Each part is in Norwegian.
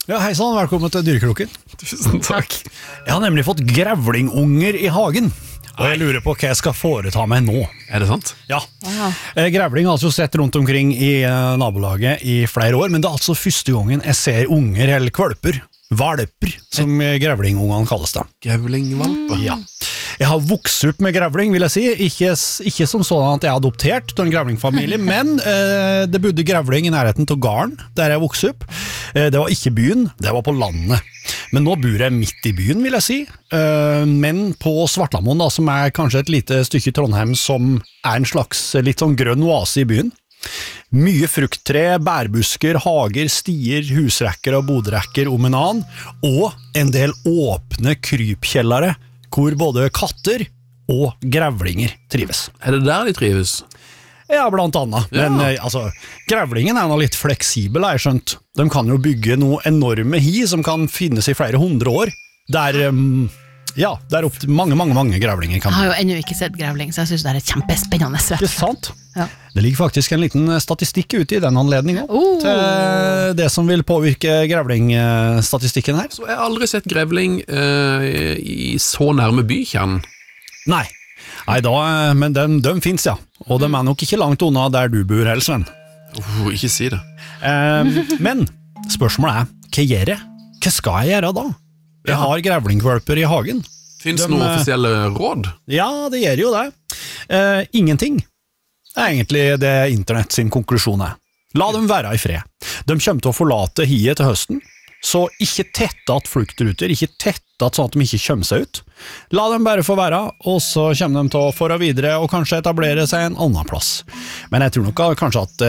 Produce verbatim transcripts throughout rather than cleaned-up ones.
Ja, hei sann, velkommen til Dyrekroken. Tusen takk. Jeg har nemlig fått grevlingunger i hagen, og jeg lurer på hva jeg skal foreta meg nå. Er det sant? Ja, eh, grevling har altså sett rundt omkring i eh, nabolaget i flere år, men det er altså første gangen jeg ser unger eller kvalper, valper, som eh, grevlingungene kalles det. Grevlingvalper? Ja. Jeg har vokst opp med grevling, vil jeg si. Ikke, ikke som sånn at jeg er adoptert til en grevlingfamilie, men eh, det bodde grevling i nærheten til gården, der jeg vokste opp. Eh, det var ikke byen, det var på landet. Men nå bor jeg midt i byen, vil jeg si. Eh, men på Svartlamoen, da, som er kanskje et lite stykke i Trondheim, som er en slags litt sånn grønn oase i byen. Mye frukttre, bærbusker, hager, stier, husrekker og bodrekker om en annen, og en del åpne krypkjellere, hvor både katter og grevlinger trives. Er det der de trives? Ja, blant annet. Men Ja. eh, altså, grevlingen er nå litt fleksibel, har jeg skjønt. De kan jo bygge noe enorme hi som kan finnes i flere hundre år. Der, um, ja, der opp til mange, mange, mange grevlinger kan Jeg har jo ennå ikke sett grevling, så jeg synes det er kjempespennende. Ikke sant? Ja. Det ligger faktisk en liten statistikk ute i den anledningen Oh. til det som vil påvirke grevlingstatistikken her. Så jeg har aldri sett grevling eh, i så nærme bykjernen. Nei, Nei da, men de, de finnes, ja. Og de er nok ikke langt unna der du bor, Hell, Sven. Oh, ikke si det. Eh, men spørsmålet er, hva gjør jeg? Hva skal jeg gjøre da? Jeg har grevlingkvalper i hagen. Finnes De, det noen eh, offisielle råd? Ja, det gjør jo det. Eh, ingenting. Det er egentlig det internett sin konklusjon er. La dem være i fred. De kommer til å forlate hiet til høsten, så ikke tette at fluktruter, ikke tette at sånn at de ikke kommer seg ut. La dem bare få være, og så kommer de til å fara videre og kanskje etablere seg en annen plass. Men jeg tror nok kanskje at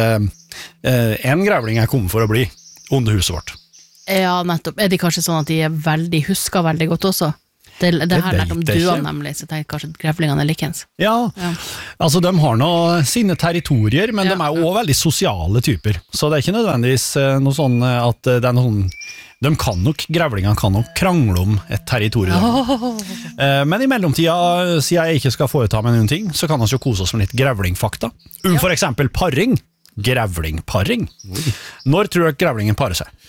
eh, en grevling er kommet for å bli under huset vårt. Ja, nettopp. Er de kanskje sånn at de er veldig, husker veldig godt også? Det, det, Det har jeg lært om vet jeg duene ikke. nemlig, så jeg tenker kanskje at grevlingene er likens. Ja, Ja. altså de har nå sine territorier, men Ja. de er jo også veldig sosiale typer. Så det er ikke nødvendigvis eh, noe sånn eh, at det er noe sånn, de kan nok, grevlingene kan nok krangle om et territorium. Oh. Eh, Men i mellomtida, siden jeg ikke skal foreta meg noen ting, så kan vi jo kose oss med litt grevlingfakta. Um Ja. for eksempel parring. Grevlingparring. Når tror du grevlingen parer seg?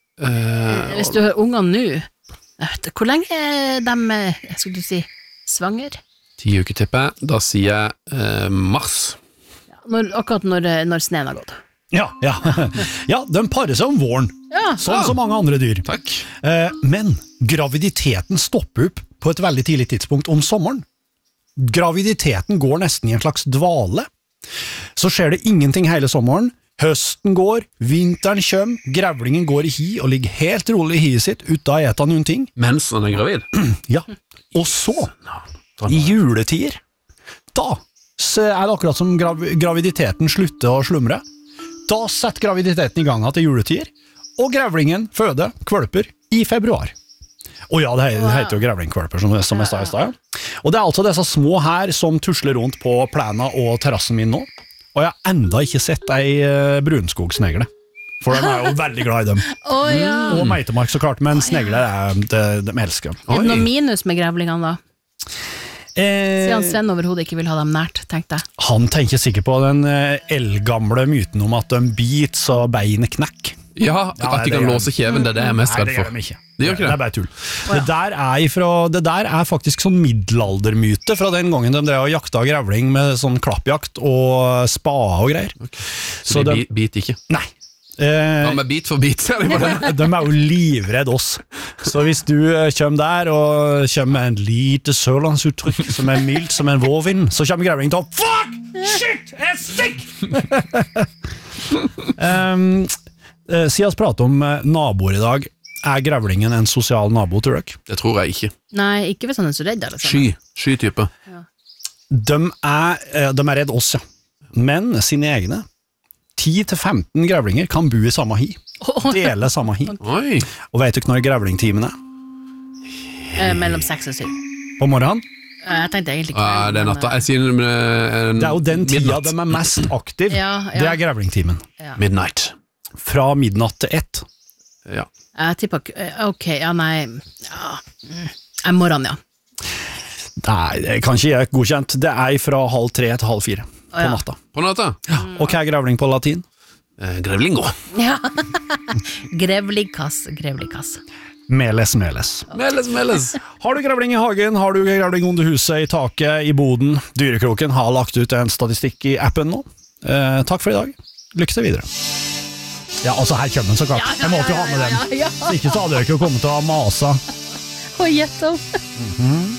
Eh, Hvis du hører ungene nå, jeg vet, hvor lenge er de, eh, skulle du si, svanger? Ti uker tipper jeg. Da sier jeg eh, mars. Når, akkurat når, når sneen har gått. Ja, ja. ja, de parer seg om våren, Ja, sånn som mange andre dyr. Takk. Eh, Men graviditeten stopper opp på et veldig tidlig tidspunkt om sommeren. Graviditeten går nesten i en slags dvale. Så skjer det ingenting hele sommeren. Høsten går, vinteren kommer, grevlingen går i hi og ligger helt rolig i hiet sitt uten å ete noen ting. Mens han er gravid? Ja, og så, i juletider, da så er det akkurat som grav graviditeten slutter å slumre. Da setter graviditeten i gang til juletider, og grevlingen føder kvalper i februar. Og ja, det he- det heter jo grevlingkvalper, som, som jeg sa i stad. Ja. Og det er altså disse små her som tusler rundt på plena og terrassen min nå. Og jeg har enda ikke sett ei uh, brunskogsnegle. For de er jo veldig glad i dem. Å ja. Og meitemark så klart, men snegler er de, de elsker. Er det noe minus med grevlingene da? Eh, Siden Sven overhodet ikke vil ha dem nært, tenkte jeg. han tenker sikkert på den eh, eldgamle myten om at de biter så beinet knekk. Ja, Ja, at de det kan gjør låse kjeven, det er det jeg er mest Nei, redd det gjør for. de ikke. Det gjør ikke Det det? er bare tull. Det der er, ifra, det der er faktisk sånn middelaldermyte fra den gangen de drev og jakta grevling med sånn klappjakt og spade og greier. Så de bi- biter ikke. Nei. Eh, Ja, men bit for bit, ser de på det. de er jo livredd oss. Så hvis du eh, kommer der og kommer med en lite sørlandsuttrykk som er mildt som en vårvind, så kommer grevlingen til å fuck, shit, jeg stikk! um, eh, siden vi prater om eh, naboer i dag, er grevlingen en sosial nabo, tror dere? Det tror jeg ikke. Nei, ikke hvis han er så redd, eller sånn. Sky. Sky-type. De er, eh, de er redd oss, ja. Men sine egne. ti til femten grevlinger kan bo i samme hi. Dele samme hi. Oi. Og vet du ikke når grevlingtimen er? Eh, mellom seks og syv. På morgenen? Eh, Jeg tenkte egentlig ikke Ja, det er men, natta. eh, Jeg sier eh, Det er jo den tida midnatt. de er mest aktiv. Ja, ja. Det er grevlingtimen. Midnight. Fra midnatt til ett. Ja. Jeg tipper ikke- eh, Ok, ja, nei ja. mm, eh, Morgen, ja. Nei, det kan ikke jeg godkjent. Det er fra halv tre til halv fire på ja. natta. På natta? Og hva er grevling på latin? eh, grevlingo. Ja. Grevlingkass, grevlingkass. Meles, meles. Meles, meles. Har du grevling i hagen, har du grevling under huset, i taket, i boden? Dyrekroken har lagt ut en statistikk i appen nå. Eh, takk for i dag. Lykke til videre. Ja, altså her kommer den så klart. Ja, ja, Jeg måtte jo ja, ha med ja, den. ja, ja. Så ikke så hadde jeg ikke kommet til å ha masa. Og gjett om. Mhm.